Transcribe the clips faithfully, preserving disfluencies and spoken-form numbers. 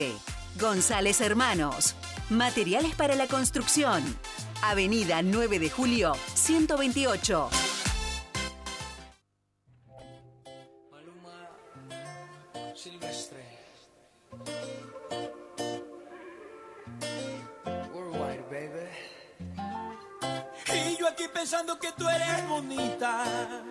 González Hermanos. Materiales para la construcción. Avenida nueve de Julio, ciento veintiocho. Maluma Silvestre. Worldwide, baby. Y yo aquí pensando que tú eres bonita.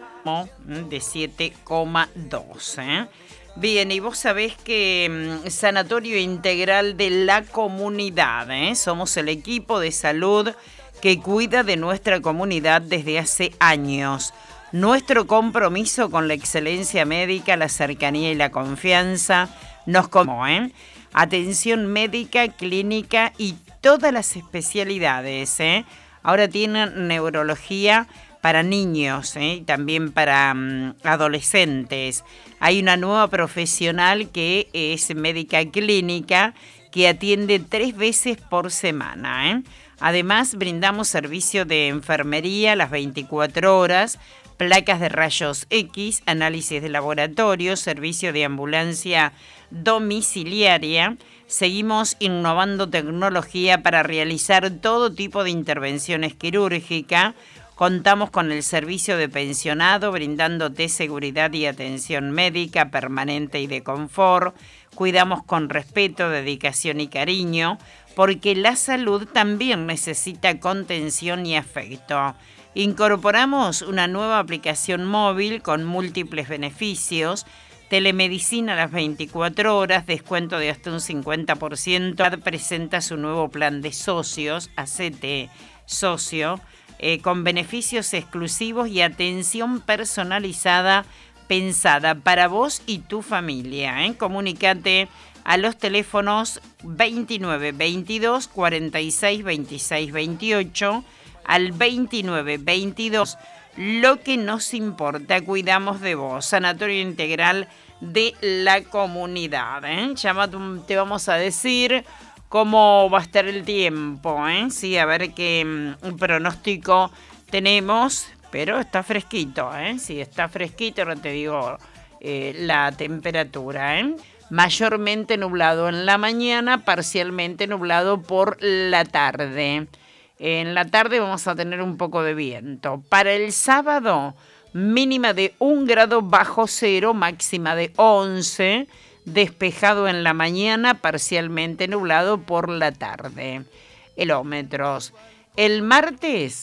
De siete coma dos. ¿eh? Bien, y vos sabés que um, Sanatorio Integral de la Comunidad, ¿eh? somos el equipo de salud que cuida de nuestra comunidad desde hace años. Nuestro compromiso con la excelencia médica, la cercanía y la confianza nos como, ¿eh? Atención médica, clínica y todas las especialidades, ¿eh? Ahora tienen neurología para niños, ¿eh? y también para um, adolescentes. Hay una nueva profesional que es médica clínica que atiende tres veces por semana. ¿eh? Además, brindamos servicio de enfermería las veinticuatro horas, placas de rayos X, análisis de laboratorio, servicio de ambulancia domiciliaria. Seguimos innovando tecnología para realizar todo tipo de intervenciones quirúrgicas. Contamos con el servicio de pensionado, brindándote seguridad y atención médica permanente y de confort. Cuidamos con respeto, dedicación y cariño, porque la salud también necesita contención y afecto. Incorporamos una nueva aplicación móvil con múltiples beneficios, telemedicina a las veinticuatro horas, descuento de hasta un cincuenta por ciento. Presenta su nuevo plan de socios, Hacete Socio, eh, con beneficios exclusivos y atención personalizada pensada para vos y tu familia. ¿eh? Comunícate a los teléfonos veintinueve veintidós cuarenta y seis veintiséis veintiocho al veintinueve veintidós. Lo que nos importa, cuidamos de vos. Sanatorio Integral de la Comunidad. ¿eh? Llama, te vamos a decir cómo va a estar el tiempo. ¿eh? Sí, a ver qué um, pronóstico tenemos. Pero está fresquito, ¿eh? Sí, está fresquito, ahora te digo eh, la temperatura, ¿eh? Mayormente nublado en la mañana, parcialmente nublado por la tarde. En la tarde vamos a tener un poco de viento. Para el sábado, mínima de un grado bajo cero, máxima de once, despejado en la mañana, parcialmente nublado por la tarde. Kilómetros. El martes,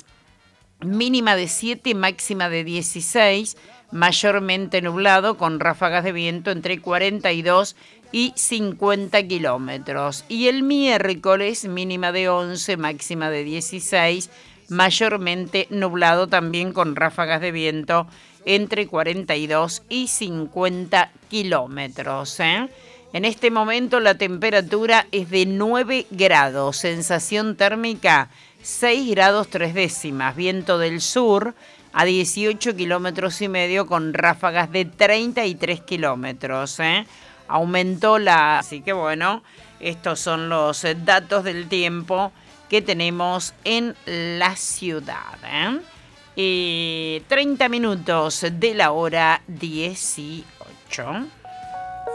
mínima de siete, máxima de dieciséis, mayormente nublado con ráfagas de viento entre cuarenta y dos y cincuenta kilómetros. Y el miércoles, mínima de once, máxima de dieciséis, mayormente nublado también con ráfagas de viento entre cuarenta y dos y cincuenta kilómetros. ¿eh? En este momento la temperatura es de nueve grados, sensación térmica seis grados tres décimas, viento del sur a dieciocho kilómetros y medio con ráfagas de treinta y tres kilómetros. ¿eh? Aumentó la... Así que bueno, estos son los datos del tiempo que tenemos en la ciudad. ¿eh? Y treinta minutos de la hora dieciocho.